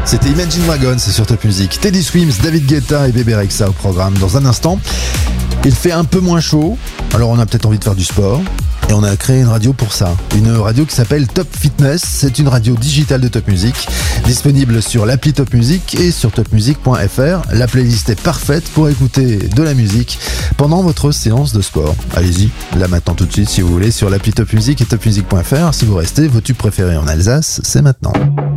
C'était Imagine Dragons, c'est sur Top Music. Teddy Swims, David Guetta et Bebe Rexha au programme. Dans un instant, il fait un peu moins chaud, alors on a peut-être envie de faire du sport. Et on a créé une radio pour ça. Une radio qui s'appelle Top Fitness. C'est une radio digitale de Top Music, disponible sur l'appli Top Music et sur topmusic.fr. La playlist est parfaite pour écouter de la musique pendant votre séance de sport. Allez-y, là maintenant tout de suite si vous voulez, sur l'appli Top Music et topmusic.fr. Si vous restez, vos tubes préférés en Alsace, c'est maintenant.